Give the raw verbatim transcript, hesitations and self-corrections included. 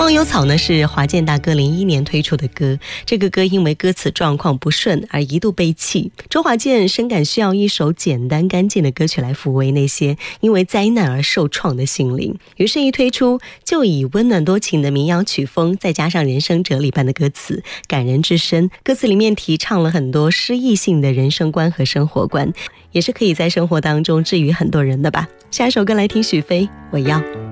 忘忧草呢是华健大哥零一年推出的歌，这个歌因为歌词状况不顺而一度被弃。周华健深感需要一首简单干净的歌曲来抚慰那些因为灾难而受创的心灵，于是一推出就以温暖多情的民谣曲风，再加上人生哲理般的歌词，感人至深。歌词里面提倡了很多诗意性的人生观和生活观，也是可以在生活当中治愈很多人的吧。下一首歌来听许飞，我要。